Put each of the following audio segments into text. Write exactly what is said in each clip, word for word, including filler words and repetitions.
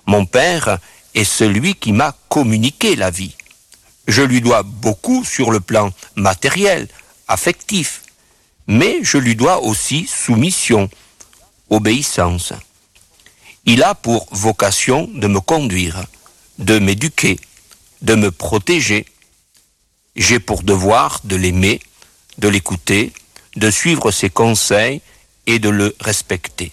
Mon Père est celui qui m'a communiqué la vie. Je lui dois beaucoup sur le plan matériel, affectif, mais je lui dois aussi soumission, obéissance. Il a pour vocation de me conduire, de m'éduquer, de me protéger. J'ai pour devoir de l'aimer, de l'écouter, de suivre ses conseils et de le respecter.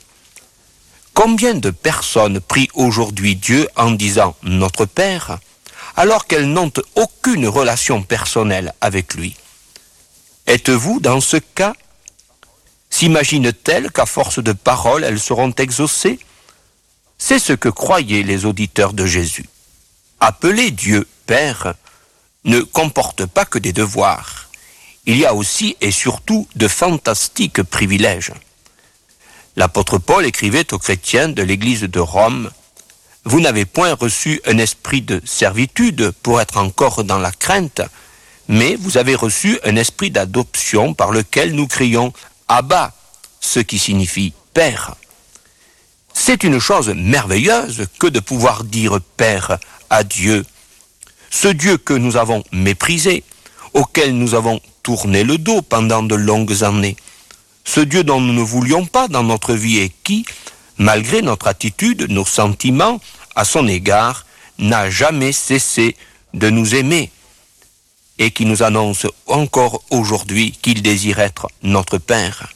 Combien de personnes prient aujourd'hui Dieu en disant « Notre Père » alors qu'elles n'ont aucune relation personnelle avec lui? Êtes-vous dans ce cas? S'imaginent-elles qu'à force de paroles, elles seront exaucées? C'est ce que croyaient les auditeurs de Jésus. Appeler Dieu Père ne comporte pas que des devoirs. Il y a aussi et surtout de fantastiques privilèges. L'apôtre Paul écrivait aux chrétiens de l'église de Rome « Vous n'avez point reçu un esprit de servitude pour être encore dans la crainte, mais vous avez reçu un esprit d'adoption par lequel nous crions « Abba », ce qui signifie « Père ». C'est une chose merveilleuse que de pouvoir dire « Père » à Dieu, ce Dieu que nous avons méprisé, auquel nous avons tourné le dos pendant de longues années, ce Dieu dont nous ne voulions pas dans notre vie et qui, malgré notre attitude, nos sentiments à son égard, n'a jamais cessé de nous aimer et qui nous annonce encore aujourd'hui qu'il désire être notre Père.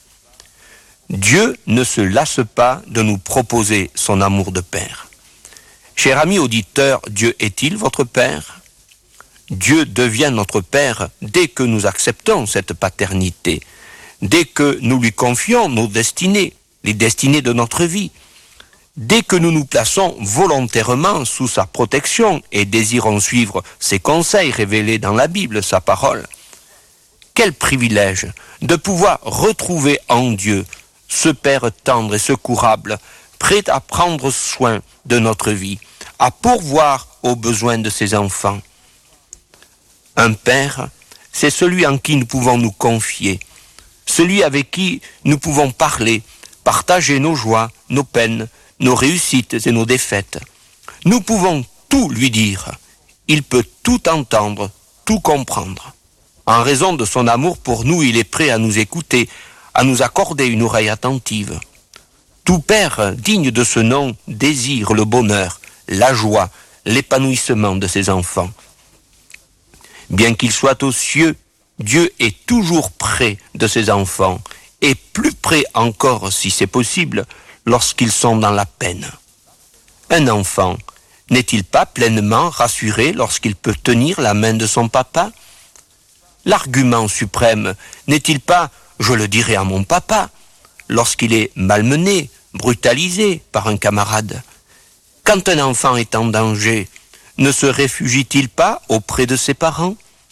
Dieu ne se lasse pas de nous proposer son amour de Père. Cher ami auditeur, Dieu est-il votre Père? Dieu devient notre Père dès que nous acceptons cette paternité, dès que nous lui confions nos destinées, les destinées de notre vie, dès que nous nous plaçons volontairement sous sa protection et désirons suivre ses conseils révélés dans la Bible, sa parole. Quel privilège de pouvoir retrouver en Dieu ce Père tendre et secourable, prêt à prendre soin de notre vie, à pourvoir aux besoins de ses enfants. Un Père, c'est celui en qui nous pouvons nous confier, celui avec qui nous pouvons parler, partager nos joies, nos peines, nos réussites et nos défaites. Nous pouvons tout lui dire. Il peut tout entendre, tout comprendre. En raison de son amour pour nous, il est prêt à nous écouter, à nous accorder une oreille attentive. Tout père digne de ce nom désire le bonheur, la joie, l'épanouissement de ses enfants. Bien qu'il soit aux cieux, Dieu est toujours près de ses enfants, et plus près encore, si c'est possible, lorsqu'ils sont dans la peine. Un enfant, n'est-il pas pleinement rassuré lorsqu'il peut tenir la main de son papa? L'argument suprême, n'est-il pas « je le dirai à mon papa » lorsqu'il est malmené, brutalisé par un camarade? Quand un enfant est en danger, ne se réfugie-t-il pas auprès de ses parents?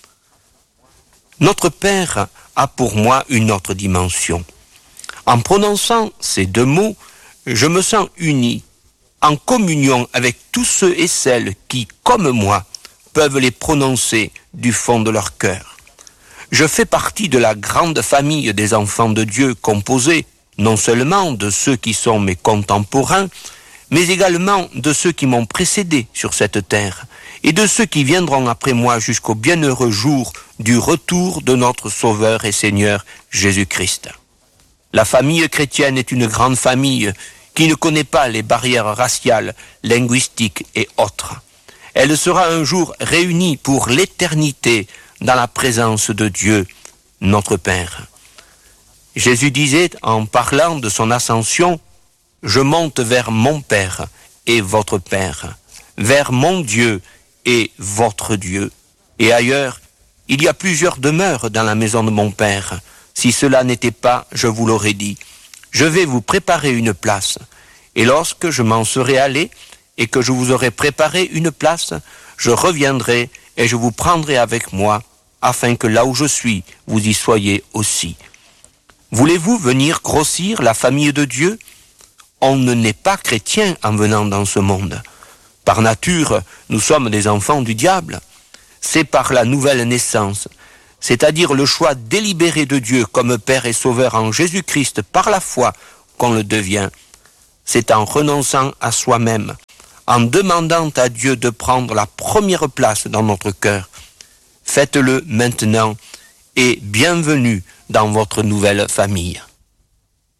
Notre Père a pour moi une autre dimension. En prononçant ces deux mots, je me sens uni, en communion avec tous ceux et celles qui, comme moi, peuvent les prononcer du fond de leur cœur. Je fais partie de la grande famille des enfants de Dieu, composée non seulement de ceux qui sont mes contemporains, mais également de ceux qui m'ont précédé sur cette terre, et de ceux qui viendront après moi jusqu'au bienheureux jour du retour de notre Sauveur et Seigneur Jésus-Christ. La famille chrétienne est une grande famille qui ne connaît pas les barrières raciales, linguistiques et autres. Elle sera un jour réunie pour l'éternité dans la présence de Dieu, notre Père. Jésus disait en parlant de son ascension, « Je monte vers mon Père et votre Père, vers mon Dieu et votre Dieu. » Et ailleurs, « Il y a plusieurs demeures dans la maison de mon Père. Si cela n'était pas, je vous l'aurais dit. Je vais vous préparer une place. Et lorsque je m'en serai allé et que je vous aurai préparé une place, je reviendrai et je vous prendrai avec moi, afin que là où je suis, vous y soyez aussi. » Voulez-vous venir grossir la famille de Dieu? On ne naît pas chrétien en venant dans ce monde. Par nature, nous sommes des enfants du diable. C'est par la nouvelle naissance, c'est-à-dire le choix délibéré de Dieu comme Père et Sauveur en Jésus-Christ par la foi qu'on le devient. C'est en renonçant à soi-même, en demandant à Dieu de prendre la première place dans notre cœur. Faites-le maintenant et bienvenue dans votre nouvelle famille.